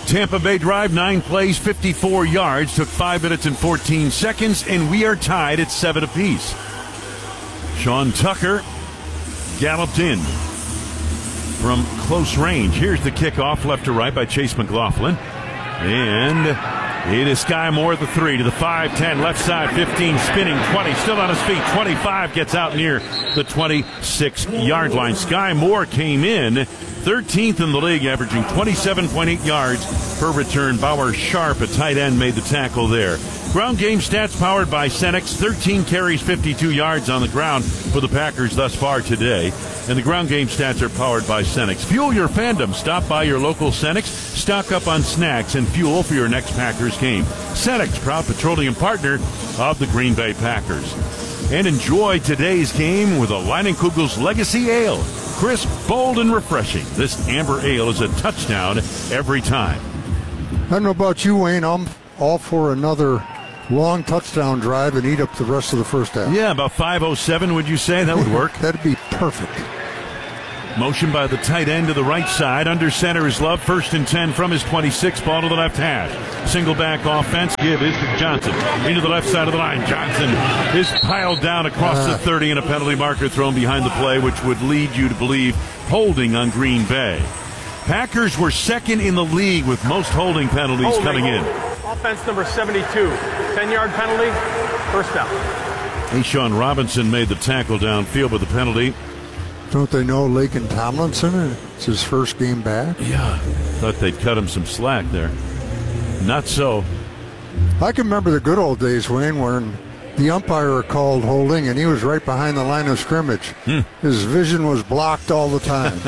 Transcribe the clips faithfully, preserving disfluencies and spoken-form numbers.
Tampa Bay drive, nine plays, fifty-four yards, took five minutes and fourteen seconds, and we are tied at seven apiece. Sean Tucker galloped in from close range. Here's the kickoff, left to right by Chase McLaughlin. And it is Sky Moore at the three to the five, ten, left side, fifteen, spinning, twenty, still on his feet, twenty-five, gets out near the twenty-six yard line. Sky Moore came in thirteenth in the league, averaging twenty-seven point eight yards per return. Bauer Sharp, a tight end, made the tackle there. Ground game stats powered by Cenex. thirteen carries, fifty-two yards on the ground for the Packers thus far today. And the ground game stats are powered by Cenex. Fuel your fandom. Stop by your local Cenex. Stock up on snacks and fuel for your next Packers game. Cenex, proud petroleum partner of the Green Bay Packers. And enjoy today's game with a Leinenkugel's Legacy Ale. Crisp, bold, and refreshing. This amber ale is a touchdown every time. I don't know about you, Wayne. I'm all for another long touchdown drive and eat up the rest of the first half. Yeah, about five oh seven, would you say? That would work. That'd be perfect. Motion by the tight end to the right side. Under center is Love. First and ten from his twenty-six. Ball to the left hash. Single back offense. Give is to Johnson. Into the left side of the line. Johnson is piled down across uh. the thirty, and a penalty marker thrown behind the play, which would lead you to believe holding on Green Bay. Packers were second in the league with most holding penalties holding, coming in. Offense number seventy-two. ten-yard penalty. First down. Ashawn Robinson made the tackle downfield with the penalty. Don't they know Laken Tomlinson? It's his first game back. Yeah, thought they'd cut him some slack there. Not so. I can remember the good old days, Wayne, when the umpire called holding and he was right behind the line of scrimmage. Hmm. His vision was blocked all the time.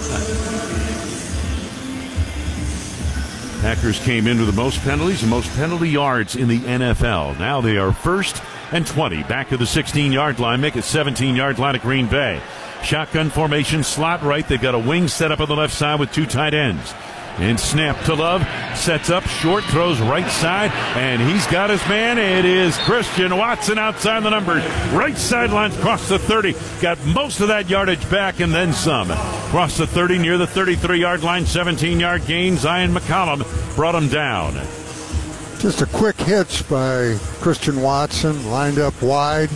Packers came in with the most penalties and most penalty yards in the N F L. Now they are first and twenty. Back to the sixteen-yard line. Make it seventeen-yard line at Green Bay. Shotgun formation, slot right. They've got a wing set up on the left side with two tight ends. And snap to Love. Sets up, short, throws right side. And he's got his man. It is Christian Watson outside the numbers. Right sidelines, cross the thirty. Got most of that yardage back and then some. Cross the thirty, near the thirty-three-yard line. seventeen-yard gain. Zion McCollum brought him down. Just a quick hitch by Christian Watson. Lined up wide.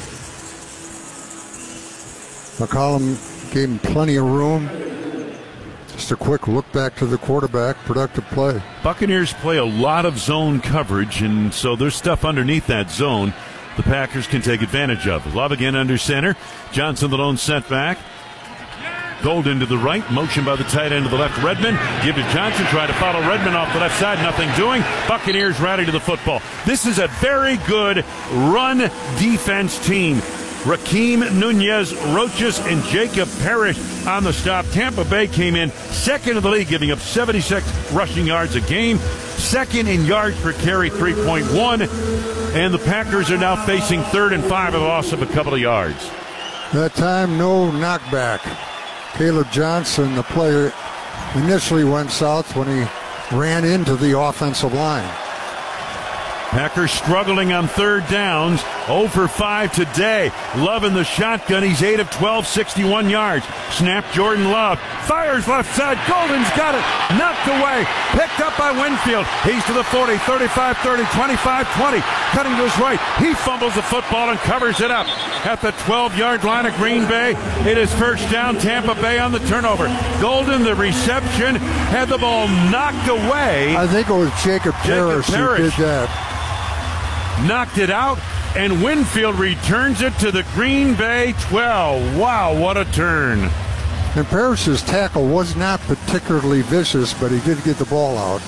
McCollum gave him plenty of room. Just a quick look back to the quarterback. Productive play. Buccaneers play a lot of zone coverage, and so there's stuff underneath that zone the Packers can take advantage of. Love again under center. Johnson the lone setback. Golden to the right. Motion by the tight end to the left. Redmond. Give to Johnson. Try to follow Redmond off the left side. Nothing doing. Buccaneers rally to the football. This is a very good run defense team. Rakeem Nunez, Roches, and Jacob Parrish on the stop. Tampa Bay came in second in the league, giving up seventy-six rushing yards a game. Second in yards per carry, three point one. And the Packers are now facing third and five, a loss of a couple of yards. That time, no knockback. Caleb Johnson, the player, initially went south when he ran into the offensive line. Packers struggling on third downs. oh for five today. Love in the shotgun. He's eight of twelve, sixty-one yards. Snap, Jordan Love. Fires left side. Golden's got it. Knocked away. Picked up by Winfield. He's to the forty, thirty-five, thirty, twenty-five, twenty. Cutting to his right. He fumbles the football and covers it up. At the twelve-yard line of Green Bay, it is first down. Tampa Bay on the turnover. Golden, the reception, had the ball knocked away. I think it was Jacob Parrish who did that. Knocked it out, and Winfield returns it to the Green Bay twelve. Wow, what a turn. And Parrish's tackle was not particularly vicious, but he did get the ball out.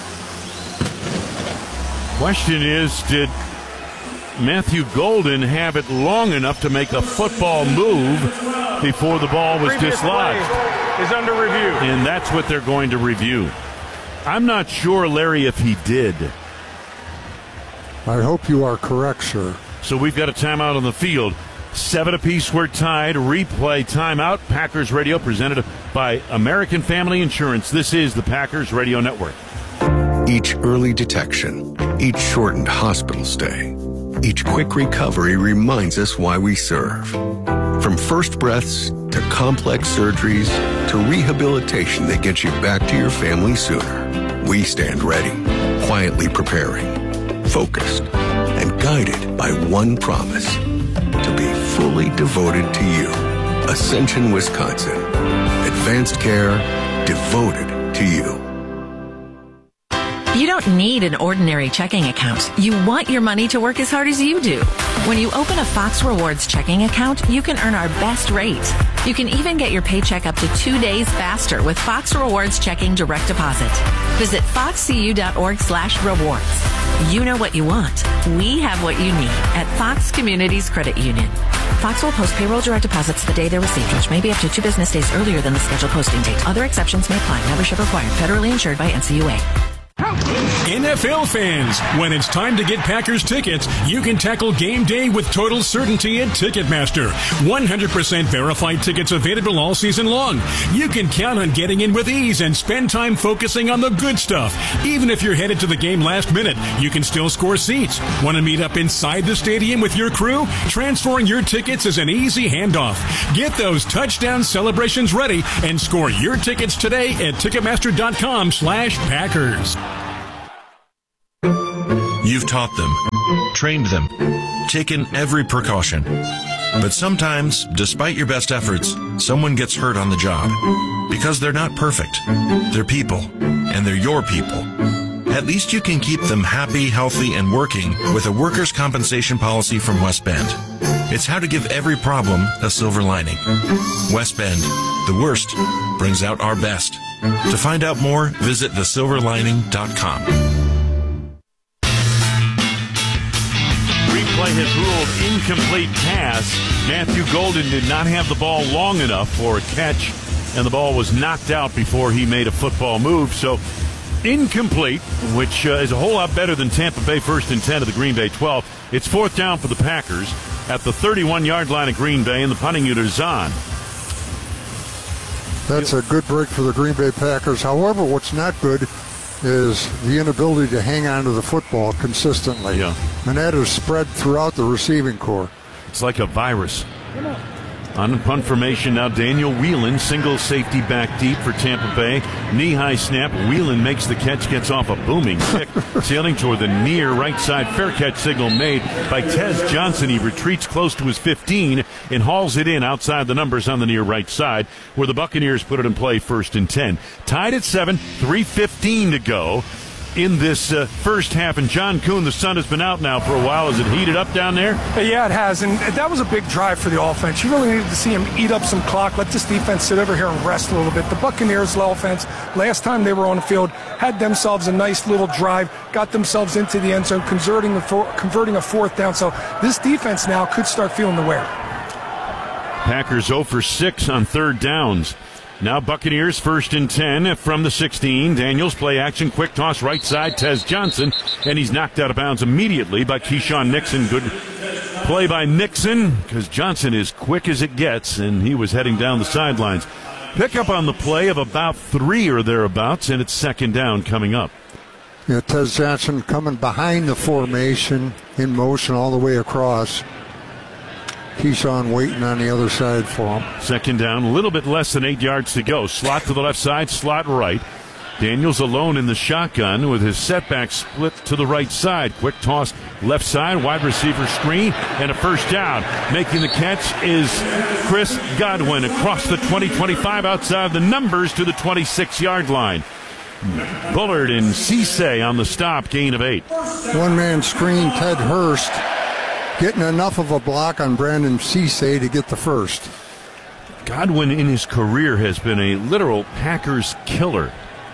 Question is, did Matthew Golden have it long enough to make a football move before the ball was Previous dislodged? Play is under review. And that's what they're going to review. I'm not sure, Larry, if he did. I hope you are correct, sir. So we've got a timeout on the field. Seven apiece, we're tied. Replay timeout. Packers Radio presented by American Family Insurance. This is the Packers Radio Network. Each early detection, each shortened hospital stay, each quick recovery reminds us why we serve. From first breaths to complex surgeries to rehabilitation that gets you back to your family sooner. We stand ready, quietly preparing, focused, and guided by one promise: to be fully devoted to you. Ascension, Wisconsin. Advanced care devoted to you. You don't need an ordinary checking account. You want your money to work as hard as you do. When you open a Fox Rewards checking account, you can earn our best rate. You can even get your paycheck up to two days faster with Fox Rewards Checking Direct Deposit. Visit foxcu.org slash rewards. You know what you want. We have what you need at Fox Communities Credit Union. Fox will post payroll direct deposits the day they're received, which may be up to two business days earlier than the scheduled posting date. Other exceptions may apply. Membership required. Federally insured by N C U A. N F L fans, when it's time to get Packers tickets, you can tackle game day with total certainty at Ticketmaster. one hundred percent verified tickets available all season long. You can count on getting in with ease and spend time focusing on the good stuff. Even if you're headed to the game last minute, you can still score seats. Want to meet up inside the stadium with your crew? Transferring your tickets is an easy handoff. Get those touchdown celebrations ready and score your tickets today at Ticketmaster.com slash Packers. You've taught them, trained them, taken every precaution. But sometimes, despite your best efforts, someone gets hurt on the job. Because they're not perfect. They're people, and they're your people. At least you can keep them happy, healthy, and working with a workers' compensation policy from West Bend. It's how to give every problem a silver lining. West Bend, the worst brings out our best. To find out more, visit the silver lining dot com. Replay has ruled incomplete pass. Matthew Golden did not have the ball long enough for a catch, and the ball was knocked out before he made a football move. So incomplete, which uh, is a whole lot better than Tampa Bay first and ten of the Green Bay twelve. It's fourth down for the Packers at the thirty-one-yard line of Green Bay, and the punting unit is on. That's a good break for the Green Bay Packers. However, what's not good is the inability to hang on to the football consistently. Yeah. And that is spread throughout the receiving corps. It's like a virus. On punt formation now, Daniel Whelan, single safety back deep for Tampa Bay. Knee-high snap. Whelan makes the catch, gets off a booming kick, sailing toward the near right side. Fair catch signal made by Tez Johnson. He retreats close to his fifteen and hauls it in outside the numbers on the near right side, where the Buccaneers put it in play first and ten. Tied at seven, three fifteen to go in this uh, first half. And John Kuhn, the sun has been out now for a while. Has it heated up down there? Yeah, it has. And that was a big drive for the offense. You really needed to see him eat up some clock, let this defense sit over here and rest a little bit. The Buccaneers offense, last time they were on the field, had themselves a nice little drive, got themselves into the end zone, converting a, for, converting a fourth down. So this defense now could start feeling the wear. Packers zero for six on third downs. Now Buccaneers first and ten from the sixteen. Daniels play action, quick toss right side, Tez Johnson, and he's knocked out of bounds immediately by Keyshawn Nixon. Good play by Nixon because Johnson is quick as it gets, and he was heading down the sidelines. Pick up on the play of about three or thereabouts, and it's second down coming up. Yeah, Tez Johnson coming behind the formation in motion all the way across. Keyshawn waiting on the other side for him. Second down, a little bit less than eight yards to go. Slot to the left side, slot right. Daniels alone in the shotgun with his setback split to the right side. Quick toss left side, wide receiver screen, and a first down. Making the catch is Chris Godwin across the twenty twenty-five outside the numbers to the twenty-six-yard line. Bullard and Cisse on the stop, gain of eight. One-man screen, Ted Hurst getting enough of a block on Brandon Cisse to get the first. Godwin in his career has been a literal Packers killer.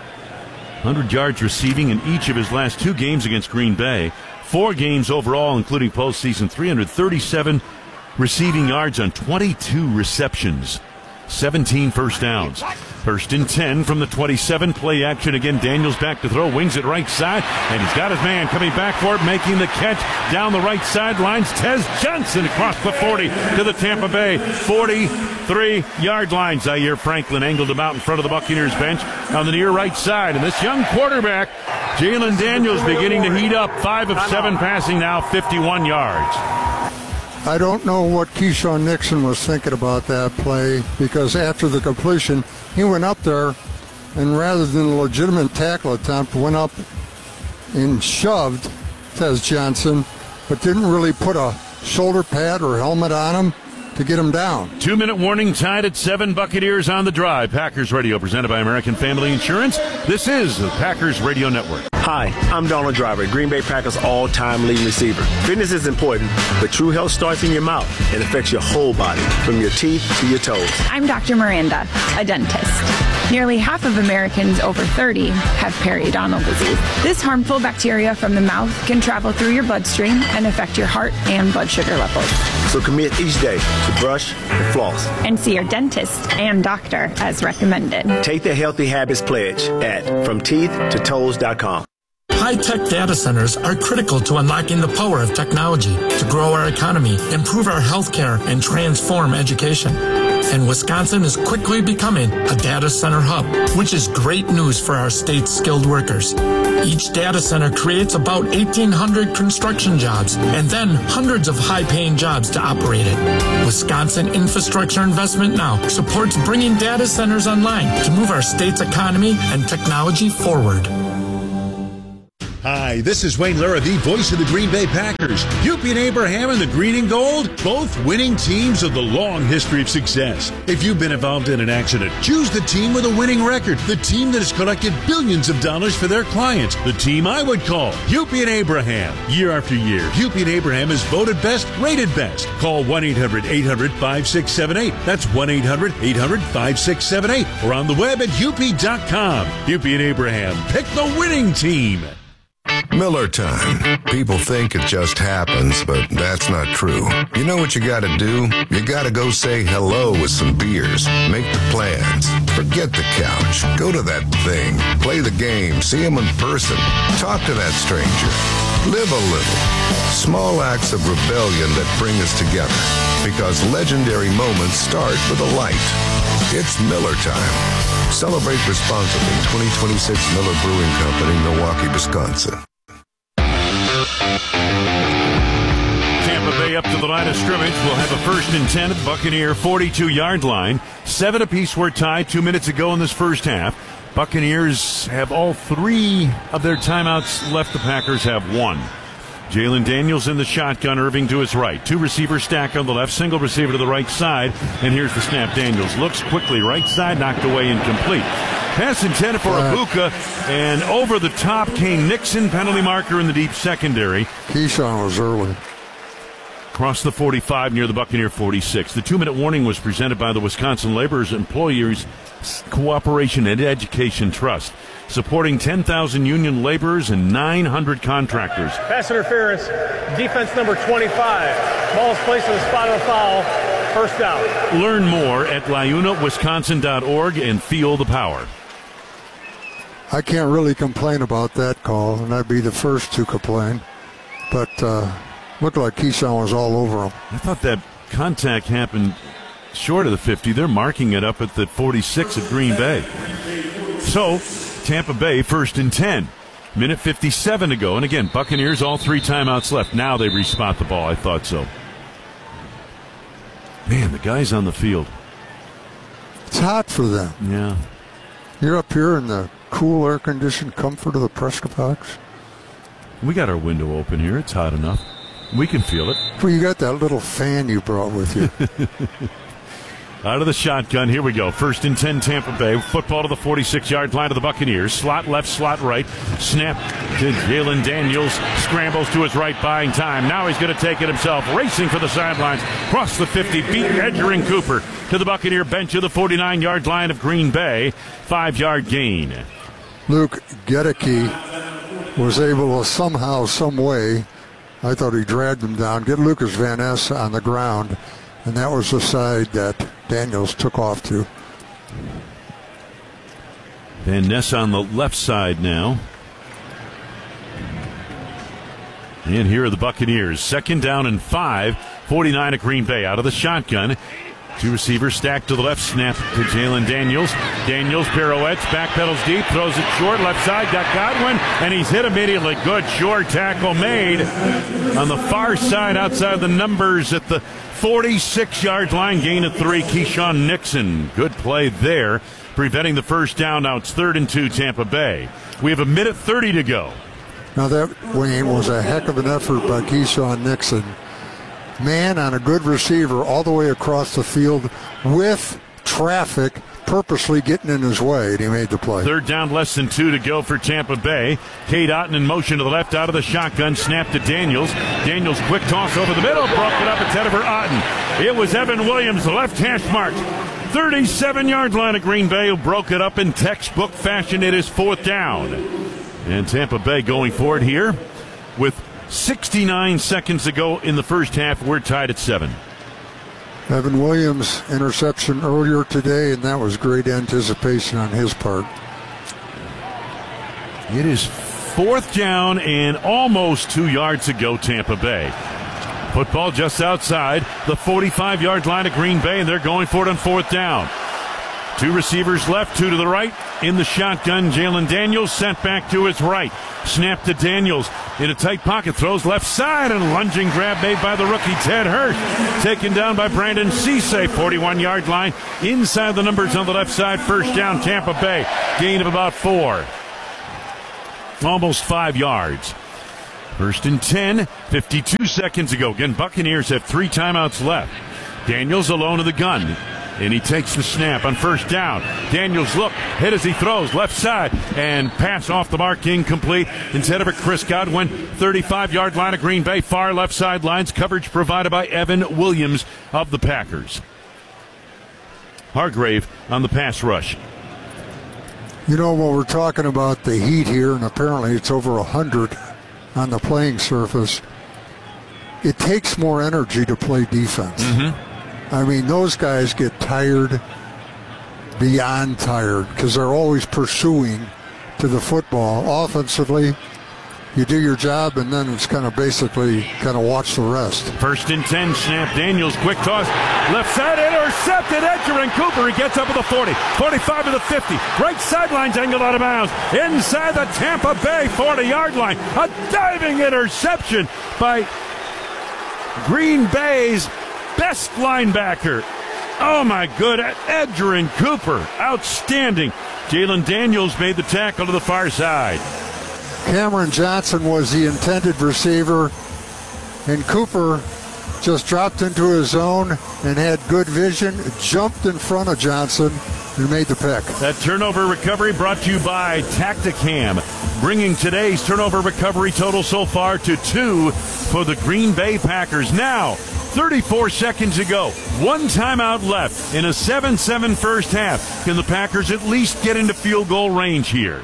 one hundred yards receiving in each of his last two games against Green Bay. Four games overall, including postseason. three hundred thirty-seven receiving yards on twenty-two receptions. seventeen first downs. First and ten from the twenty-seven. Play action again. Daniels back to throw. Wings it right side. And he's got his man coming back for it. Making the catch down the right sidelines. Tez Johnson across the forty to the Tampa Bay forty-three-yard line. Zaire Franklin angled him out in front of the Buccaneers bench on the near right side. And this young quarterback, Jalen Daniels, beginning to heat up. Five of seven passing now, fifty-one yards. I don't know what Keyshawn Nixon was thinking about that play, because after the completion, he went up there and rather than a legitimate tackle attempt, went up and shoved Tez Johnson, but didn't really put a shoulder pad or helmet on him to get him down. Two-minute warning, tied at seven. Buccaneers on the drive. Packers Radio, presented by American Family Insurance. This is the Packers Radio Network. Hi, I'm Donald Driver, Green Bay Packers all-time leading receiver. Fitness is important, but true health starts in your mouth and affects your whole body, from your teeth to your toes. I'm Doctor Miranda, a dentist. Nearly half of Americans over thirty have periodontal disease. This harmful bacteria from the mouth can travel through your bloodstream and affect your heart and blood sugar levels. So commit each day to brush and floss. And see your dentist and doctor as recommended. Take the Healthy Habits Pledge at from teeth to toes dot com. High-tech data centers are critical to unlocking the power of technology to grow our economy, improve our healthcare, and transform education. And Wisconsin is quickly becoming a data center hub, which is great news for our state's skilled workers. Each data center creates about eighteen hundred construction jobs and then hundreds of high-paying jobs to operate it. Wisconsin Infrastructure Investment Now supports bringing data centers online to move our state's economy and technology forward. Hi, this is Wayne Lura, the voice of the Green Bay Packers. U P and Abraham and the Green and Gold, both winning teams with a long history of success. If you've been involved in an accident, choose the team with a winning record, the team that has collected billions of dollars for their clients, the team I would call U P and Abraham. Year after year, U P and Abraham is voted best, rated best. Call one eight hundred eight hundred five six seven eight. That's one eight hundred eight hundred five six seven eight. Or on the web at U P dot com. U P and Abraham, pick the winning team. Miller time. People think it just happens, but that's not true. You know what you gotta do? You gotta go say hello with some beers. Make the plans. Forget the couch. Go to that thing. Play the game. See him in person. Talk to that stranger. Live a little. Small acts of rebellion that bring us together. Because legendary moments start with a light. It's Miller time. Celebrate responsibly. twenty twenty-six Miller Brewing Company, Milwaukee, Wisconsin. Tampa Bay up to the line of scrimmage. We'll have a first and ten at the Buccaneer forty-two-yard line. Seven apiece were tied two minutes ago in this first half. Buccaneers have all three of their timeouts left. The Packers have one. Jalen Daniels in the shotgun, Irving to his right. Two receivers stacked on the left, single receiver to the right side. And here's the snap. Daniels looks quickly, right side, knocked away, incomplete. Pass intended for Abuka, and over the top came Nixon, penalty marker in the deep secondary. Keyshawn was early. Across the forty-five near the Buccaneer forty-six. The two-minute warning was presented by the Wisconsin Laborers Employers Cooperation and Education Trust, supporting ten thousand union laborers and nine hundred contractors. Pass interference, defense number twenty-five. Ball is placed on the spot of the foul. First down. Learn more at Liuna Wisconsin dot org and feel the power. I can't really complain about that call, and I'd be the first to complain. But uh, looked like Keyshawn was all over him. I thought that contact happened short of the fifty. They're marking it up at the forty-six of Green Bay. So, Tampa Bay first and ten. Minute fifty-seven to go. And again, Buccaneers all three timeouts left. Now they respot the ball. I thought so. Man, the guys on the field. It's hot for them. Yeah. You're up here in the cool air-conditioned comfort of the press box. We got our window open here. It's hot enough. We can feel it. Well, you got that little fan you brought with you. Out of the shotgun, here we go. First and ten, Tampa Bay. Football to the forty-six-yard line of the Buccaneers. Slot left, slot right. Snap to Jalen Daniels. Scrambles to his right, buying time. Now he's going to take it himself. Racing for the sidelines. Cross the fifty, beat Edgerrin Cooper to the Buccaneer bench of the forty-nine-yard line of Green Bay. Five-yard gain. Luke Gedeke was able to somehow, some way, I thought he dragged him down, get Lucas Van Ness on the ground, and that was the side that Daniels took off to. Van Ness on the left side now. And here are the Buccaneers. Second down and five. forty-nine at Green Bay. Out of the shotgun. Two receivers stacked to the left, snap to Jalen Daniels. Daniels pirouettes, backpedals deep, throws it short, left side, got Godwin, and he's hit immediately. Good short tackle made on the far side outside the numbers at the forty-six-yard line, gain of three. Keyshawn Nixon, good play there, preventing the first down. Now it's third and two, Tampa Bay. We have a minute thirty to go. Now that, Wayne, was a heck of an effort by Keyshawn Nixon. Man on a good receiver all the way across the field with traffic purposely getting in his way, and he made the play. Third down, less than two to go for Tampa Bay. Cade Otton in motion to the left out of the shotgun, snap to Daniels. Daniels quick toss over the middle, broke it up, it's headed for Otton. It was Evan Williams, the left hash mark. thirty-seven-yard line of Green Bay, who broke it up in textbook fashion. It is fourth down. And Tampa Bay going for it here with sixty-nine seconds to go in the first half. We're tied at seven. Evan Williams interception earlier today, and that was great anticipation on his part. It is fourth down and almost two yards to go, Tampa Bay. Football just outside the forty-five-yard line of Green Bay, and they're going for it on fourth down. Two receivers left, two to the right. In the shotgun, Jalen Daniels sent back to his right. Snap to Daniels in a tight pocket, throws left side, and lunging grab made by the rookie Ted Hurst. Taken down by Brandon Cisse, forty-one-yard line. Inside the numbers on the left side, first down, Tampa Bay. Gain of about four. Almost five yards. First and ten, fifty-two seconds ago. Again, Buccaneers have three timeouts left. Daniels alone in the gun. And he takes the snap on first down. Daniels look, hit as he throws, left side, and pass off the mark, incomplete. Instead of a Chris Godwin, thirty-five-yard line of Green Bay, far left side lines, coverage provided by Evan Williams of the Packers. Hargrave on the pass rush. You know, when we're talking about the heat here, and apparently it's over one hundred on the playing surface, it takes more energy to play defense. Mm-hmm. I mean, those guys get tired beyond tired because they're always pursuing to the football. Offensively, you do your job, and then it's kind of basically kind of watch the rest. First and ten, snap. Daniels, quick toss. Left side, intercepted. Edgerrin Cooper. He gets up to the forty. forty-five to the fifty. Right sidelines angled out of bounds. Inside the Tampa Bay forty-yard line. A diving interception by Green Bay's best linebacker. Oh, my good. Edgerrin Cooper. Outstanding. Jalen Daniels made the tackle to the far side. Cameron Johnson was the intended receiver, and Cooper just dropped into his zone and had good vision, jumped in front of Johnson, and made the pick. That turnover recovery brought to you by Tacticam, bringing today's turnover recovery total so far to two for the Green Bay Packers. Now, thirty-four seconds ago, one timeout left in a seven seven first half. Can the Packers at least get into field goal range here?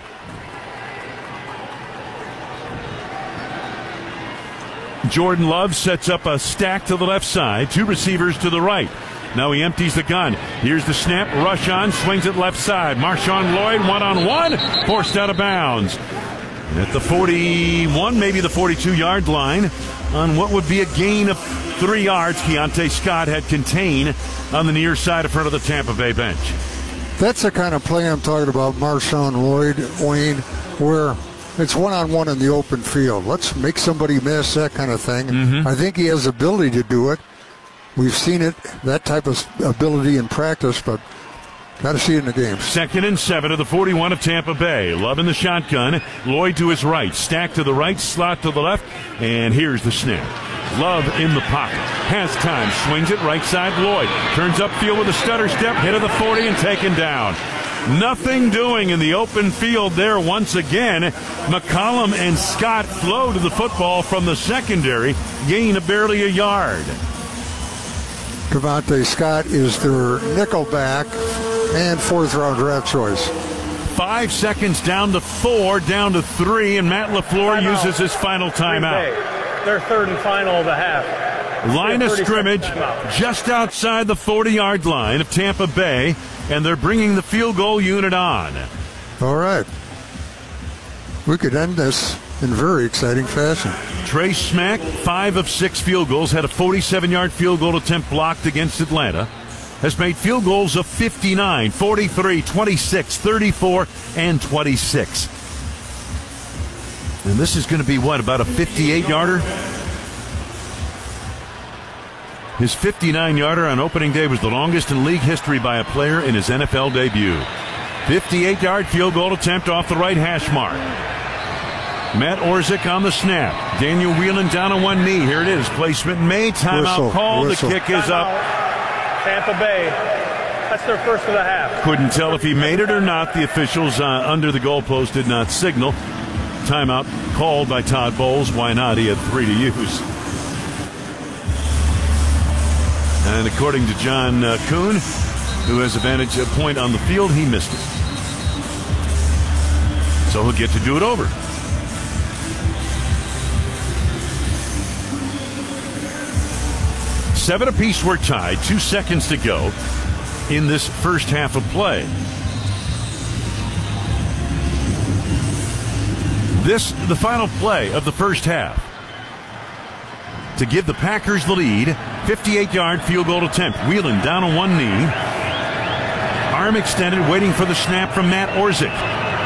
Jordan Love sets up a stack to the left side, two receivers to the right. Now he empties the gun. Here's the snap, rush on, swings it left side. Marshawn Lloyd one-on-one, forced out of bounds. At the forty-one, maybe the forty-two-yard line, on what would be a gain of three yards, Keontae Scott had contained on the near side in front of the Tampa Bay bench. That's the kind of play I'm talking about, Marshawn Lloyd, Wayne, where it's one-on-one in the open field. Let's make somebody miss, that kind of thing. Mm-hmm. I think he has the ability to do it. We've seen it, that type of ability in practice, but got to see it in the game. Second and seven to the forty-one of Tampa Bay. Love in the shotgun. Lloyd to his right. Stack to the right, slot to the left, and here's the snap. Love in the pocket. Has time. Swings it right side. Lloyd turns upfield with a stutter step. Hit of the forty and taken down. Nothing doing in the open field there once again. McCollum and Scott flow to the football from the secondary. Gain of barely a yard. Keontae Scott is their nickel back and fourth round draft choice. Five seconds down to four, down to three, and Matt LaFleur timeout. Uses his final timeout. Their third and final of the half. Line of scrimmage just outside the forty-yard line of Tampa Bay, and they're bringing the field goal unit on. All right. We could end this in very exciting fashion. Trey Smack, five of six field goals, had a forty-seven-yard field goal attempt blocked against Atlanta. has made field goals of fifty-nine, forty-three, twenty-six, thirty-four, and twenty-six. And this is going to be, what, about a fifty-eight-yarder? His fifty-nine-yarder on opening day was the longest in league history by a player in his N F L debut. fifty-eight-yard field goal attempt off the right hash mark. Matt Orzik on the snap. Daniel Whelan down on one knee. Here it is. Placement made. Timeout called. The kick is up. Tampa Bay. That's their first of the half. Couldn't tell if he made it or not. The officials uh, under the goalpost did not signal. Timeout called by Todd Bowles. Why not? He had three to use. And according to John uh, Kuhn, who has a vantage point on the field, he missed it. So he'll get to do it over. Seven apiece, we're tied. Two seconds to go in this first half of play. This, the final play of the first half. To give the Packers the lead, fifty-eight-yard field goal attempt. Whelan down on one knee. Arm extended, waiting for the snap from Matt Orzik.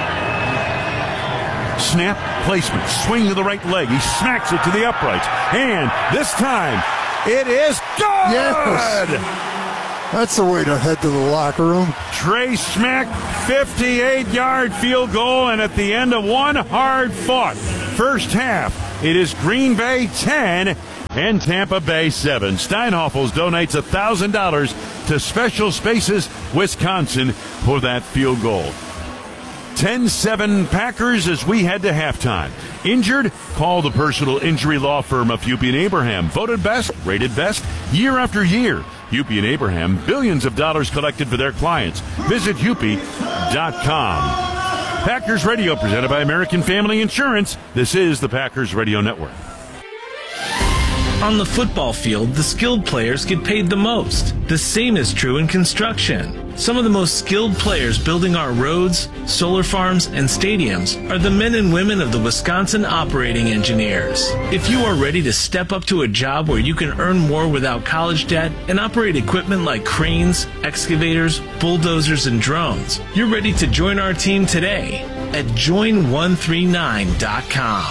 Snap, placement, swing to the right leg. He smacks it to the upright. And this time, it is good! Yes. That's the way to head to the locker room. Trey Smack, fifty-eight-yard field goal, and at the end of one hard-fought first half, it is Green Bay ten and Tampa Bay seven. Steinhoffels donates one thousand dollars to Special Spaces Wisconsin for that field goal. ten seven Packers as we head to halftime. Injured? Call the personal injury law firm of Hupy and Abraham. Voted best, rated best, year after year. Hupy and Abraham, billions of dollars collected for their clients. Visit Hupy dot com. Packers Radio, presented by American Family Insurance. This is the Packers Radio Network. On the football field, the skilled players get paid the most. The same is true in construction. Some of the most skilled players building our roads, solar farms, and stadiums are the men and women of the Wisconsin Operating Engineers. If you are ready to step up to a job where you can earn more without college debt and operate equipment like cranes, excavators, bulldozers, and drones, you're ready to join our team today at join one three nine dot com.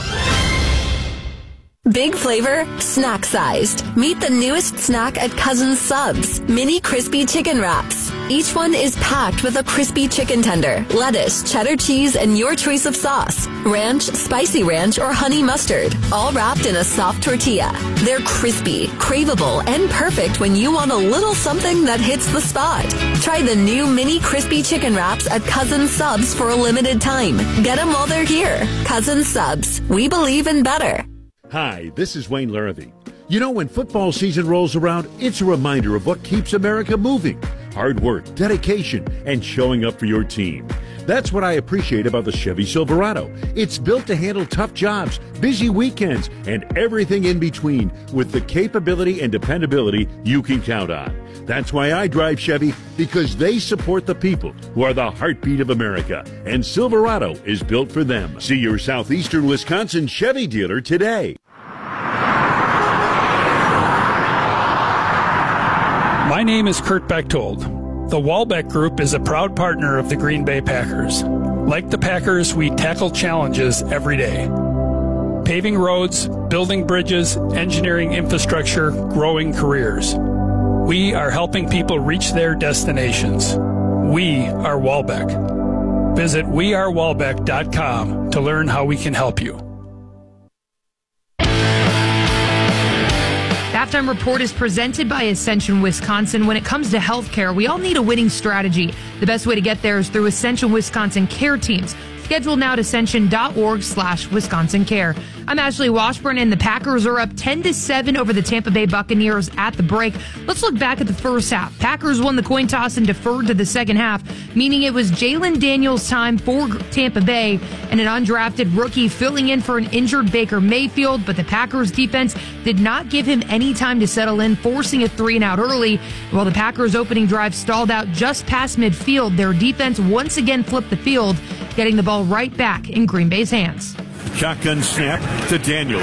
Big flavor, snack sized. Meet the newest snack at Cousins Subs, mini crispy chicken wraps. Each one is packed with a crispy chicken tender, lettuce, cheddar cheese, and your choice of sauce. Ranch, spicy ranch, or honey mustard, all wrapped in a soft tortilla. They're crispy, craveable, and perfect when you want a little something that hits the spot. Try the new mini crispy chicken wraps at Cousins Subs for a limited time. Get them while they're here. Cousins Subs. We believe in better. Hi, this is Wayne Larrivee. You know, when football season rolls around, it's a reminder of what keeps America moving. Hard work, dedication, and showing up for your team. That's what I appreciate about the Chevy Silverado. It's built to handle tough jobs, busy weekends, and everything in between with the capability and dependability you can count on. That's why I drive Chevy, because they support the people who are the heartbeat of America, and Silverado is built for them. See your southeastern Wisconsin Chevy dealer today. My name is Kurt Bechtold. The Walbeck Group is a proud partner of the Green Bay Packers. Like the Packers, we tackle challenges every day. Paving roads, building bridges, engineering infrastructure, growing careers. We are helping people reach their destinations. We are Walbeck. Visit we are walbeck dot com to learn how we can help you. Halftime Report is presented by Ascension Wisconsin. When it comes to healthcare, we all need a winning strategy. The best way to get there is through Ascension Wisconsin care teams. Schedule now at ascension dot org slash Wisconsin Care. I'm Ashley Washburn, and the Packers are up ten to seven over the Tampa Bay Buccaneers at the break. Let's look back at the first half. Packers won the coin toss and deferred to the second half, meaning it was Jalen Daniels' time for Tampa Bay and an undrafted rookie filling in for an injured Baker Mayfield, but the Packers defense did not give him any time to settle in, forcing a three and out early. While the Packers' opening drive stalled out just past midfield, their defense once again flipped the field, getting the ball right back in Green Bay's hands. Shotgun snap to Daniels.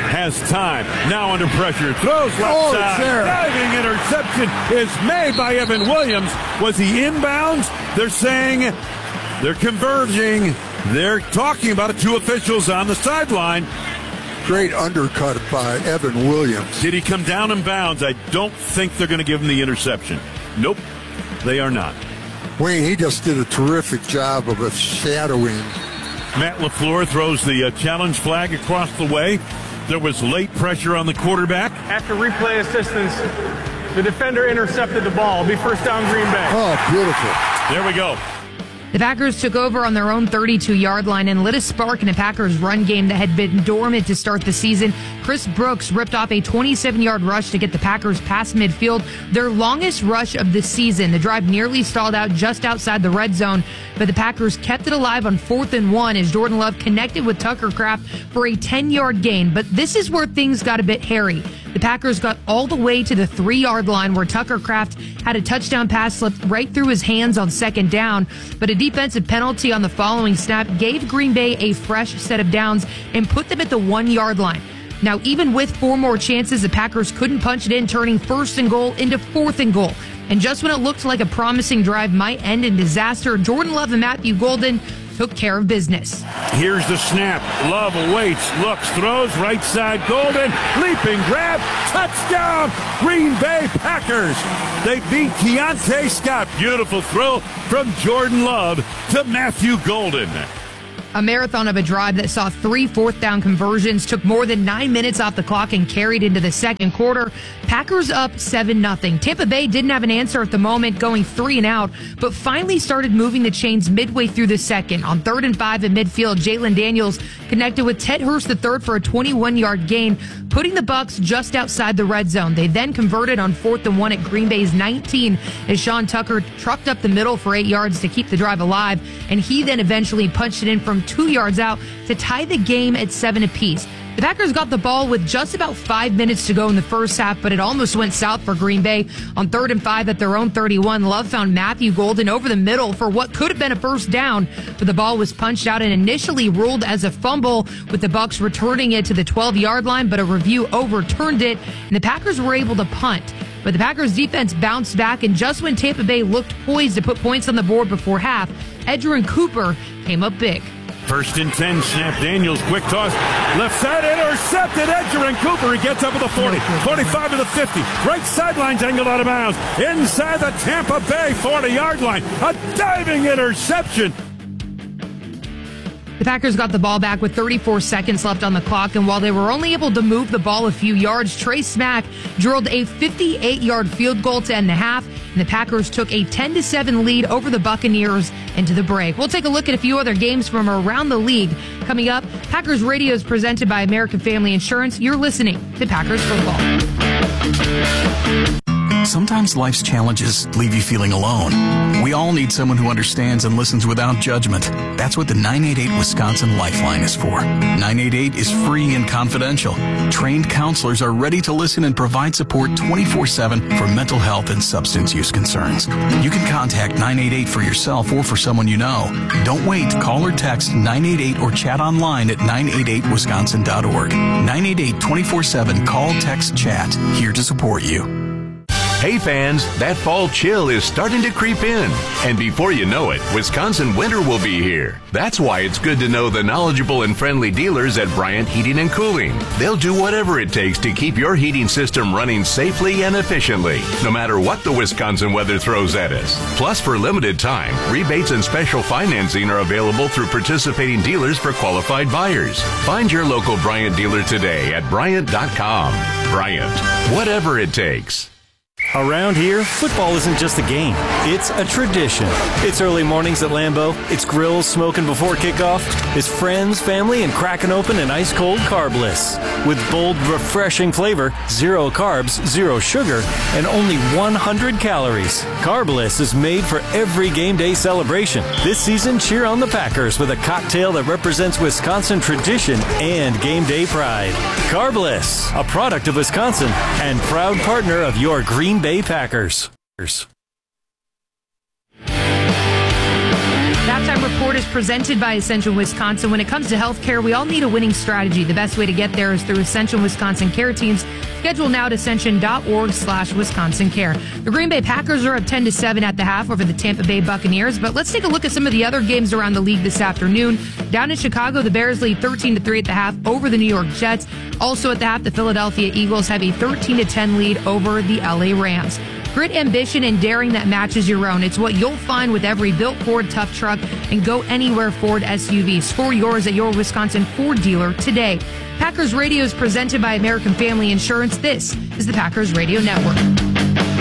has time. Now under pressure. Throws left Oh, it's side. there. Diving interception is made by Evan Williams. Was he inbounds? They're saying they're converging. They're talking about it. Two officials on the sideline. Great undercut by Evan Williams. Did he come down in bounds? I don't think they're going to give him the interception. Nope, they are not. Wayne, he just did a terrific job of shadowing. Matt LaFleur throws the uh, challenge flag across the way. There was late pressure on the quarterback. After replay assistance, the defender intercepted the ball. It'll be first down, Green Bay. Oh, beautiful. There we go. The Packers took over on their own thirty-two-yard line and lit a spark in a Packers run game that had been dormant to start the season. Chris Brooks ripped off a twenty-seven-yard rush to get the Packers past midfield, their longest rush of the season. The drive nearly stalled out just outside the red zone, but the Packers kept it alive on fourth and one as Jordan Love connected with Tucker Kraft for a ten-yard gain. But this is where things got a bit hairy. The Packers got all the way to the three-yard line where Tucker Kraft had a touchdown pass slipped right through his hands on second down, but a defensive penalty on the following snap gave Green Bay a fresh set of downs and put them at the one-yard line. Now, even with four more chances, the Packers couldn't punch it in, turning first and goal into fourth and goal. And just when it looked like a promising drive might end in disaster, Jordan Love and Matthew Golden took care of business. Here's the snap. Love awaits, looks, throws, right side, Golden, leaping grab, touchdown, Green Bay Packers. They beat Keontae Scott. Beautiful throw from Jordan Love to Matthew Golden. A marathon of a drive that saw three fourth down conversions, took more than nine minutes off the clock and carried into the second quarter. Packers up seven nothing. Tampa Bay didn't have an answer at the moment, going three and out, but finally started moving the chains midway through the second. On third and five at midfield, Jalen Daniels connected with Ted Hurst the third for a twenty-one-yard gain, putting the Bucs just outside the red zone. They then converted on fourth and one at Green Bay's nineteen as Sean Tucker trucked up the middle for eight yards to keep the drive alive, and he then eventually punched it in from two yards out to tie the game at seven apiece. The Packers got the ball with just about five minutes to go in the first half, but it almost went south for Green Bay. On third and five at their own thirty-one, Love found Matthew Golden over the middle for what could have been a first down, but the ball was punched out and initially ruled as a fumble, with the Bucs returning it to the twelve-yard line, but a review overturned it, and the Packers were able to punt. But the Packers defense bounced back, and just when Tampa Bay looked poised to put points on the board before half, Edgerrin Cooper came up big. First and ten, snap. Daniels, quick toss. Left side, intercepted. Edgerrin Cooper. He gets up to the forty, forty-five to the fifty. Right sideline's angled out of bounds. Inside the Tampa Bay forty-yard line. A diving interception. The Packers got the ball back with thirty-four seconds left on the clock, and while they were only able to move the ball a few yards, Trey Smack drilled a fifty-eight-yard field goal to end the half, and the Packers took a ten to seven lead over the Buccaneers into the break. We'll take a look at a few other games from around the league. Coming up, Packers Radio is presented by American Family Insurance. You're listening to Packers Football. Sometimes life's challenges leave you feeling alone. We all need someone who understands and listens without judgment. That's what the nine eight eight Wisconsin Lifeline is for. nine eight eight is free and confidential. Trained counselors are ready to listen and provide support twenty-four seven for mental health and substance use concerns. You can contact nine eight eight for yourself or for someone you know. Don't wait. Call or text nine eight eight or chat online at nine eight eight wisconsin dot org. nine eight eight twenty-four seven call, text, chat. Here to support you. Hey fans, that fall chill is starting to creep in. And before you know it, Wisconsin winter will be here. That's why it's good to know the knowledgeable and friendly dealers at Bryant Heating and Cooling. They'll do whatever it takes to keep your heating system running safely and efficiently, no matter what the Wisconsin weather throws at us. Plus, for limited time, rebates and special financing are available through participating dealers for qualified buyers. Find your local Bryant dealer today at Bryant dot com. Bryant, whatever it takes. Around here, football isn't just a game, it's a tradition. It's early mornings at Lambeau, it's grills smoking before kickoff, it's friends, family, and cracking open an ice-cold Carbliss. With bold, refreshing flavor, zero carbs, zero sugar, and only one hundred calories. Carbliss is made for every game day celebration. This season, cheer on the Packers with a cocktail that represents Wisconsin tradition and game day pride. Carbliss, a product of Wisconsin and proud partner of your Green Bay Packers. Halftime Report is presented by Ascension Wisconsin. When it comes to healthcare, we all need a winning strategy. The best way to get there is through Ascension Wisconsin Care Teams. Schedule now at ascension.org slash Wisconsin Care. The Green Bay Packers are up ten to seven at the half over the Tampa Bay Buccaneers. But let's take a look at some of the other games around the league this afternoon. Down in Chicago, the Bears lead thirteen to three at the half over the New York Jets. Also at the half, the Philadelphia Eagles have a thirteen to ten lead over the L A Rams. Grit, ambition, and daring that matches your own. It's what you'll find with every built Ford tough truck and go anywhere Ford S U V. Score yours at your Wisconsin Ford dealer today. Packers Radio is presented by American Family Insurance. This is the Packers Radio Network.